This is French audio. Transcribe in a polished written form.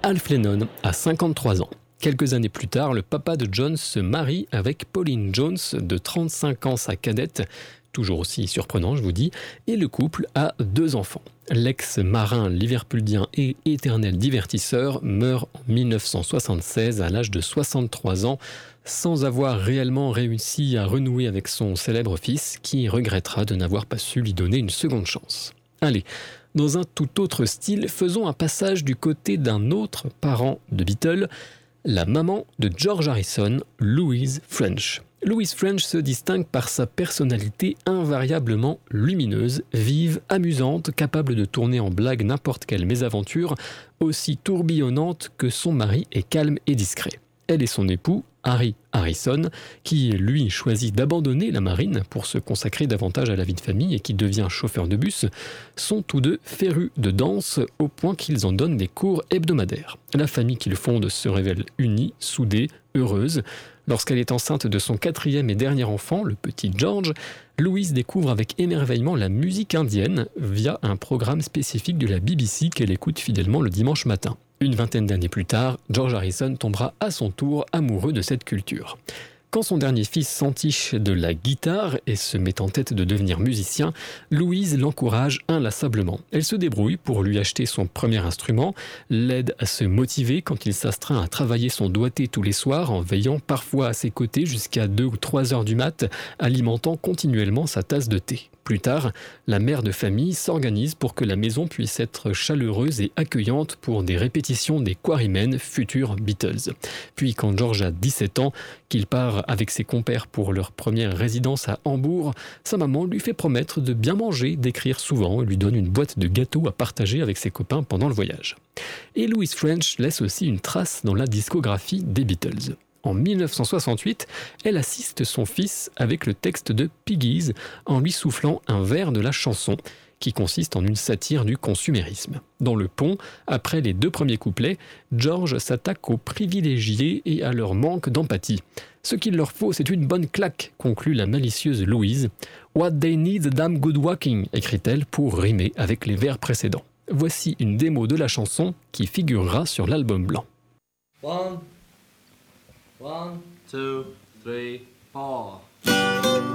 Alf Lennon a 53 ans. Quelques années plus tard, le papa de John se marie avec Pauline Jones, de 35 ans, sa cadette, toujours aussi surprenant je vous dis, et le couple a 2 enfants. L'ex-marin liverpuldien et éternel divertisseur meurt en 1976 à l'âge de 63 ans, sans avoir réellement réussi à renouer avec son célèbre fils, qui regrettera de n'avoir pas su lui donner une seconde chance. Allez, dans un tout autre style, faisons un passage du côté d'un autre parent de Beatles, la maman de George Harrison, Louise French. Louise French se distingue par sa personnalité invariablement lumineuse, vive, amusante, capable de tourner en blague n'importe quelle mésaventure, aussi tourbillonnante que son mari est calme et discret. Elle et son époux, Harry Harrison, qui lui choisit d'abandonner la marine pour se consacrer davantage à la vie de famille et qui devient chauffeur de bus, sont tous deux férus de danse au point qu'ils en donnent des cours hebdomadaires. La famille qu'ils fondent se révèle unie, soudée, heureuse. Lorsqu'elle est enceinte de son 4e et dernier enfant, le petit George, Louise découvre avec émerveillement la musique indienne via un programme spécifique de la BBC qu'elle écoute fidèlement le dimanche matin. Une vingtaine d'années plus tard, George Harrison tombera à son tour amoureux de cette culture. Quand son dernier fils s'entiche de la guitare et se met en tête de devenir musicien, Louise l'encourage inlassablement. Elle se débrouille pour lui acheter son premier instrument, l'aide à se motiver quand il s'astreint à travailler son doigté tous les soirs en veillant parfois à ses côtés jusqu'à 2 ou 3 heures du mat, alimentant continuellement sa tasse de thé. Plus tard, la mère de famille s'organise pour que la maison puisse être chaleureuse et accueillante pour des répétitions des Quarrymen, futurs Beatles. Puis quand George a 17 ans, qu'il part avec ses compères pour leur première résidence à Hambourg, sa maman lui fait promettre de bien manger, d'écrire souvent et lui donne une boîte de gâteaux à partager avec ses copains pendant le voyage. Et Louise French laisse aussi une trace dans la discographie des Beatles. En 1968, elle assiste son fils avec le texte de Piggies en lui soufflant un vers de la chanson qui consiste en une satire du consumérisme. Dans le pont, après les 2 premiers couplets, George s'attaque aux privilégiés et à leur manque d'empathie. Ce qu'il leur faut, c'est une bonne claque, conclut la malicieuse Louise. What they need, damn good walking, écrit-elle pour rimer avec les vers précédents. Voici une démo de la chanson qui figurera sur l'album blanc. 1, 2, 3, 4.